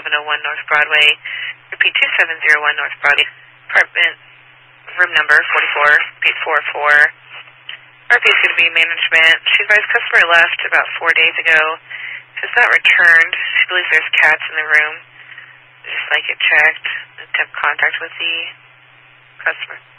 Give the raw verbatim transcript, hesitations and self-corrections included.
seven oh one North Broadway. Repeat, two seven zero one North Broadway. Apartment, room number forty-four, eight four four. R P is going to be management. She advised customer left about four days ago. Has not returned. She believes there's cats in the room. Just like it checked. Attempt contact with the customer.